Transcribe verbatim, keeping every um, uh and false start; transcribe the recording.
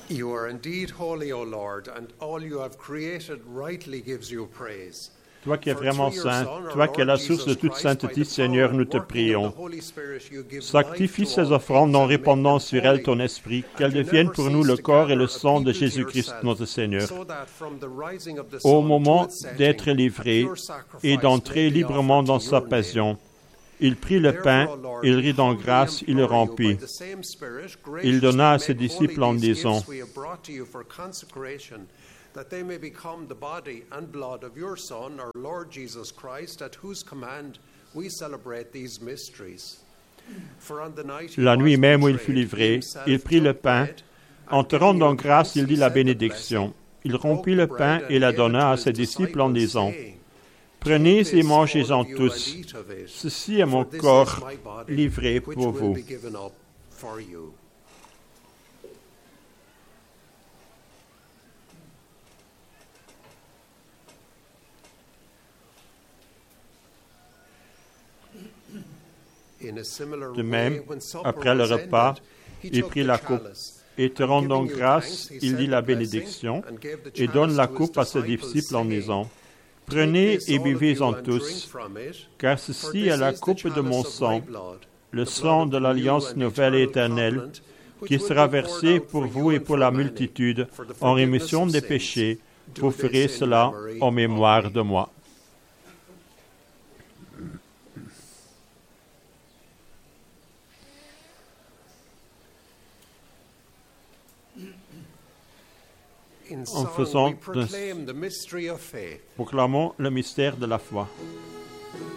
You are indeed holy, O Lord, and all you have created rightly gives you praise. Toi qui es vraiment saint, toi qui es la source de toute sainteté, Seigneur, nous te prions. Sanctifie ces offrandes en répandant sur elles ton esprit, qu'elles deviennent pour nous le corps et le sang de Jésus-Christ, notre Seigneur. Au moment d'être livré et d'entrer librement dans sa passion, il prit le pain, il rit en grâce, il le rompit. Il donna à ses disciples en disant, that they may become the body and blood of your Son, our Lord Jesus Christ, at whose command we celebrate these mysteries. La nuit même où il fut livré, il prit le pain. En te rendant grâce, il dit la bénédiction. Il rompit le pain et la donna à ses disciples en disant, prenez et mangez-en tous. Ceci est mon corps livré pour vous. De même, après le repas, il prit la coupe, et te rendant grâce, il dit la bénédiction, et donne la coupe à ses disciples en disant, prenez et buvez-en tous, car ceci est la coupe de mon sang, le sang de l'alliance nouvelle et éternelle, qui sera versé pour vous et pour la multitude en rémission des péchés. Vous ferez cela en mémoire de moi. En faisant, de, proclamons le mystère de la foi.